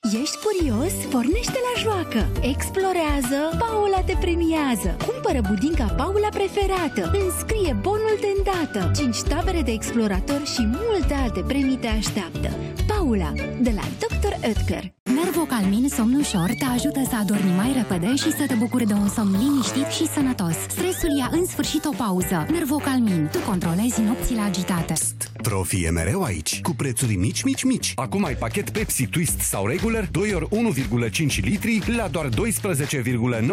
Ești curios? Pornește la joacă! Explorează! Paula te premiază! Cumpără budinca Paula preferată! Înscrie bonul de îndată! 5 tabere de explorator și multe alte premii te așteaptă! Paula, de la Dr. Oetker. Nervocalmin Somn Ușor te ajută să adormi mai repede și să te bucuri de un somn liniștit și sănătos. Stresul ia în sfârșit o pauză. Nervocalmin, tu controlezi nopțile agitate. Psst, Profi e mereu aici, cu prețuri mici. Acum ai pachet Pepsi Twist sau Regular, 2 ori 1,5 litri la doar 12,9